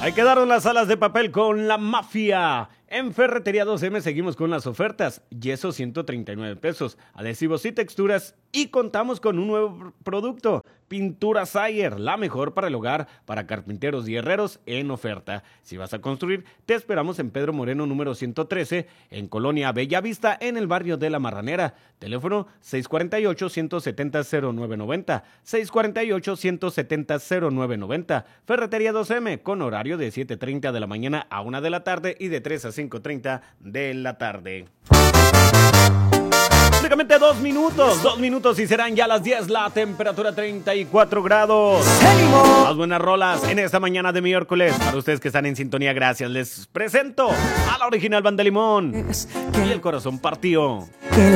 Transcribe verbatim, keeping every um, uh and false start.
Hay que darnos las alas de papel con la mafia. En Ferretería dos eme seguimos con las ofertas. Yeso ciento treinta y nueve pesos, adhesivos y texturas, y contamos con un nuevo producto, Pintura Sayer, la mejor para el hogar, para carpinteros y herreros en oferta. Si vas a construir, te esperamos en Pedro Moreno número ciento trece, en Colonia Bellavista, en el barrio de La Marranera. Teléfono seis cuatro ocho, uno siete cero, cero nueve nueve cero, seis cuatro ocho, uno siete cero, cero nueve nueve cero. Ferretería dos eme, con horario de siete treinta de la mañana a una de la tarde y de tres a cinco treinta de la tarde. Únicamente dos minutos, dos minutos y serán ya las diez, la temperatura treinta y cuatro grados. ¡Ánimo! Las buenas rolas en esta mañana de miércoles. Para ustedes que están en sintonía, gracias. Les presento a la original Banda Limón y el corazón partió.